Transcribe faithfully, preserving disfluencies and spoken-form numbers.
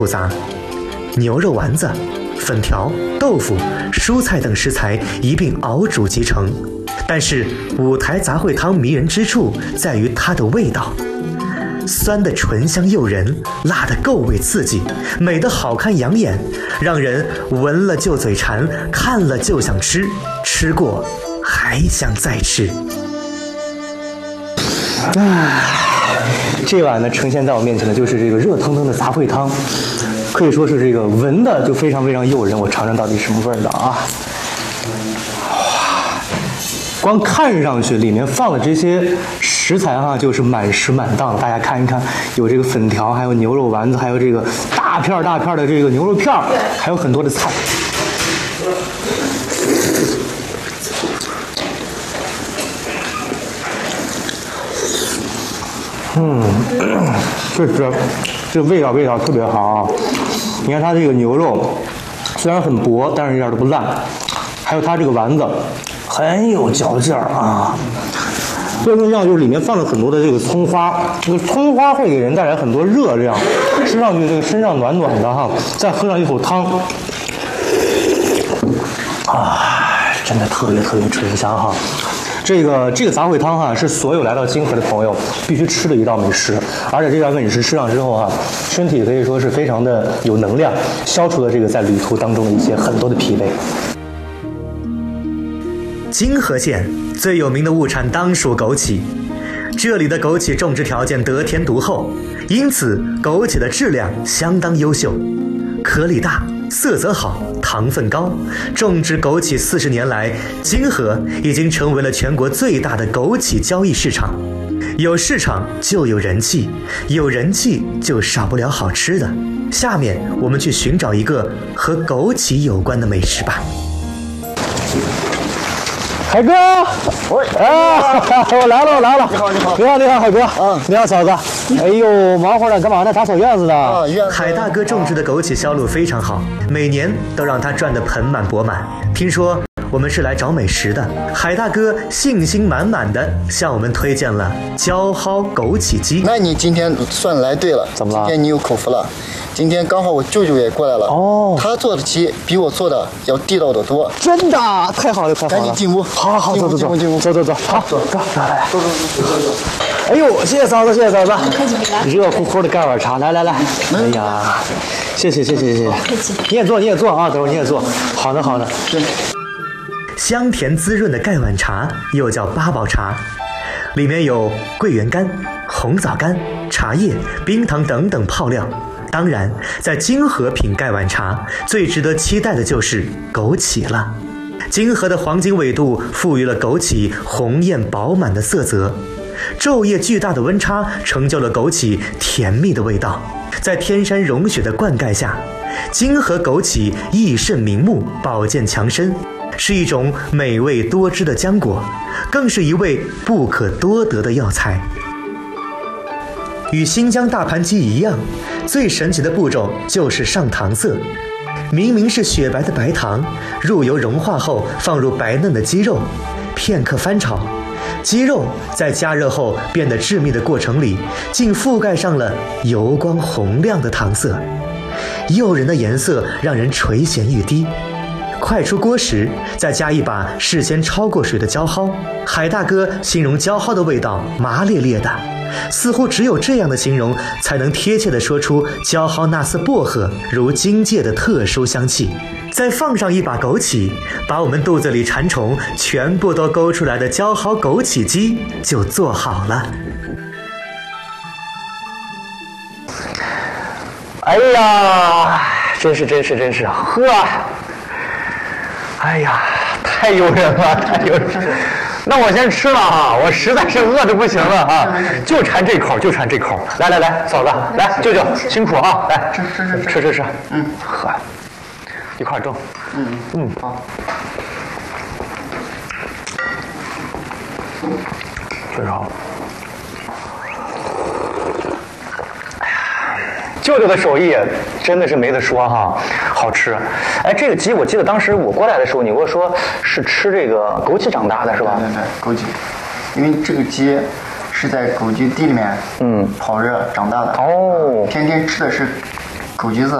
复杂，牛肉丸子、粉条、豆腐、蔬菜等食材一并熬煮即成。但是五台杂烩汤迷人之处在于它的味道，酸的醇香诱人，辣的够味刺激，美的好看养眼，让人闻了就嘴馋，看了就想吃，吃过还想再吃。 唉，这碗呢呈现在我面前的就是这个热腾腾的杂烩汤，可以说是这个闻的就非常非常诱人。我尝尝到底什么味儿的啊！哇，光看上去里面放的这些食材哈、啊，就是满实满当的。大家看一看，有这个粉条，还有牛肉丸子，还有这个大片大片的这个牛肉片，还有很多的菜。嗯，确实，这个味道味道特别好啊！你看它这个牛肉虽然很薄，但是一点都不烂，还有它这个丸子很有嚼劲儿啊。最重要就是里面放了很多的这个葱花，这个葱花会给人带来很多热量，吃上去这个身上暖暖的哈。再喝上一口汤，啊，真的特别特别醇香哈。这个这个杂烩汤哈、啊，是所有来到金河的朋友必须吃的一道美食，而且这道美食吃上之后哈、啊，身体可以说是非常的有能量，消除了这个在旅途当中的一些很多的疲惫。 金河县最有名的物产当属枸杞，这里的枸杞种植条件得天独厚，因此枸杞的质量相当优秀，颗粒大，色泽好，糖分高。种植枸杞四十年来，金河已经成为了全国最大的枸杞交易市场。有市场就有人气，有人气就少不了好吃的。下面我们去寻找一个和枸杞有关的美食吧。 海哥，喂，啊，我来了，我来了。你好，你好，你好，你好，海哥。嗯，你好，嫂子。哎呦，忙活呢，干嘛呢？打扫院子呢。啊， 院子。海大哥种植的枸杞销路非常好，每年都让他赚得盆满钵满。听说我们是来找美食的，海大哥信心满满的向我们推荐了焦蒿枸杞鸡。 那你今天算来对了， 怎么了？ 今天你有口福了。今天刚好我舅舅也过来了，哦，他做的鸡比我做的要地道的多。 真的？太好了，太好了！ 赶紧进屋。 好好，走走走， 进屋， 走走走，好，走走，来来，走走走走走。哎呦，谢谢嫂子，谢谢嫂子， 客气不来。 热乎乎的盖碗茶，来来来，哎呀，谢谢谢谢谢谢， 客气。 你也坐，你也坐啊，等会儿你也坐。好的好的。 对。 香甜滋润的盖碗茶又叫八宝茶，里面有桂圆干、红枣干、茶叶、冰糖等等泡料。当然，在金河品盖碗茶，最值得期待的就是枸杞了。金河的黄金纬度赋予了枸杞红艳饱满的色泽，昼夜巨大的温差成就了枸杞甜蜜的味道。在天山融雪的灌溉下，金河枸杞益肾明目、保健强身，是一种美味多汁的浆果，更是一味不可多得的药材。与新疆大盘鸡一样，最神奇的步骤就是上糖色。明明是雪白的白糖，入油融化后放入白嫩的鸡肉，片刻翻炒，鸡肉在加热后变得致密的过程里，竟覆盖上了油光红亮的糖色，诱人的颜色让人垂涎欲滴。快出锅时，再加一把事先焯过水的焦蒿。海大哥形容焦蒿的味道麻咧咧的，似乎只有这样的形容，才能贴切地说出焦蒿那似薄荷如荆芥的特殊香气。再放上一把枸杞，把我们肚子里馋虫全部都勾出来的焦蒿枸杞鸡就做好了。 哎呀，真是真是真是，呵，哎呀，太诱人了，太诱人了。那我先吃了哈，我实在是饿得不行了啊，就馋这口，就馋这口。来来来，嫂子，来，舅舅辛苦啊，来吃吃吃吃吃吃，嗯，喝，一块蒸，嗯嗯好，确实好。舅舅的手艺真的是没得说哈，好吃。哎，这个鸡我记得当时我过来的时候，你跟我说是吃这个枸杞长大的是吧？ 对对对，枸杞，因为这个鸡是在枸杞地里面嗯跑着长大的。哦，天天吃的是枸橘色。